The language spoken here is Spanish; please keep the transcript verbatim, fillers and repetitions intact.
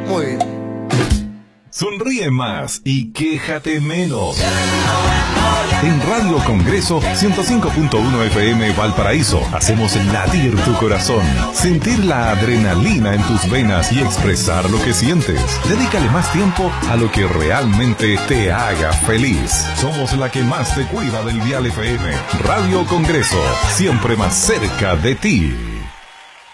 Muy bien. Sonríe más y quéjate menos. En Radio Congreso ciento cinco punto uno F M Valparaíso hacemos latir tu corazón, sentir la adrenalina en tus venas y expresar lo que sientes. Dedícale más tiempo a lo que realmente te haga feliz. Somos la que más te cuida del dial F M. Radio Congreso, siempre más cerca de ti.